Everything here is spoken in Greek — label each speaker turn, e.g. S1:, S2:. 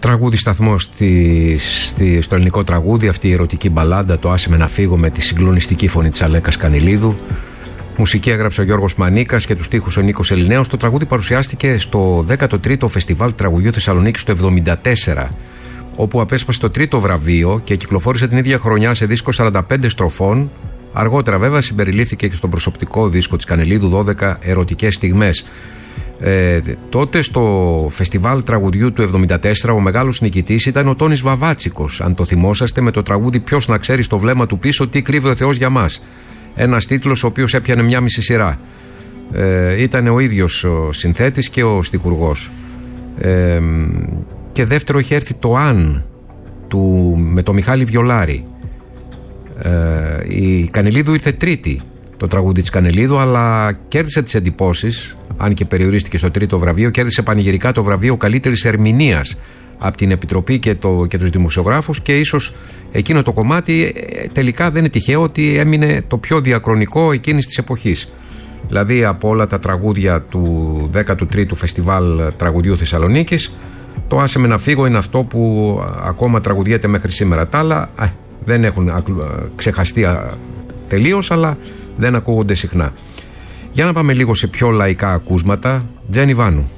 S1: Τραγούδι σταθμό στο ελληνικό τραγούδι, αυτή η ερωτική μπαλάντα, το «Άσε με να φύγω», με τη συγκλονιστική φωνή της Αλέκας Κανελίδου. Μουσική έγραψε ο Γιώργος Μανίκας και τους στίχους ο Νίκος Ελληνέος. Το τραγούδι παρουσιάστηκε στο 13ο Φεστιβάλ Τραγουδιού Θεσσαλονίκης το 1974, όπου απέσπασε το 3ο βραβείο και κυκλοφόρησε την ίδια χρονιά σε δίσκο 45 στροφών. Αργότερα, βέβαια, συμπεριλήφθηκε και στον προσωπικό δίσκο της Κανελίδου, 12 ερωτικές στιγμές. Τότε στο Φεστιβάλ Τραγουδιού του 1974 ο μεγάλος νικητής ήταν ο Τόνης Βαβάτσικος, αν το θυμόσαστε, με το τραγούδι «Ποιος να ξέρει στο βλέμμα του πίσω τι κρύβει ο Θεός για μας». Ένας τίτλος ο οποίος έπιανε μια μισή σειρά. Ήταν ο ίδιος ο συνθέτης και ο στιχουργός. Και δεύτερο είχε έρθει το «Αν» με το Μιχάλη Βιολάρη. Η Κανελίδου ήρθε τρίτη, το τραγούδι της Κανελίδου, αλλά κέρδισε τις εντυπώσεις, αν και περιορίστηκε στο 3ο βραβείο. Κέρδισε πανηγυρικά το βραβείο καλύτερης ερμηνείας από την Επιτροπή και τους δημοσιογράφους, και ίσως εκείνο το κομμάτι τελικά δεν είναι τυχαίο ότι έμεινε το πιο διαχρονικό εκείνης της εποχής. Δηλαδή από όλα τα τραγούδια του 13ου Φεστιβάλ Τραγουδιού Θεσσαλονίκης, το «Άσε με να φύγω» είναι αυτό που ακόμα τραγουδιέται μέχρι σήμερα. Τα άλλα δεν έχουν ξεχαστεί τελείως, αλλά δεν ακούγονται συχνά. Για να πάμε λίγο σε πιο λαϊκά ακούσματα. Τζένι Βάνου.